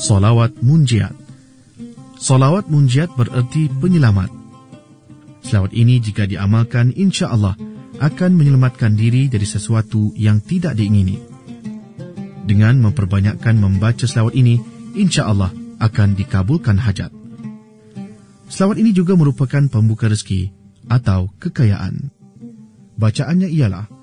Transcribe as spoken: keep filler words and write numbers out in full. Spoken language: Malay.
Solawat munjiat. Solawat munjiat bererti penyelamat. Selawat ini jika diamalkan, insya Allah akan menyelamatkan diri dari sesuatu yang tidak diingini. Dengan memperbanyakkan membaca selawat ini, insya Allah akan dikabulkan hajat. Selawat ini juga merupakan pembuka rezeki atau kekayaan. Bacaannya ialah